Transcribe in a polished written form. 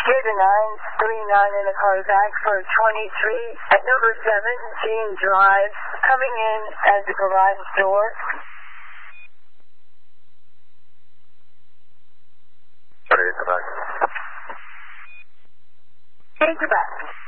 Here to 939 in the car back for 23 at number 17 Drive, coming in at the garage door. Sorry, it's back. Take you back.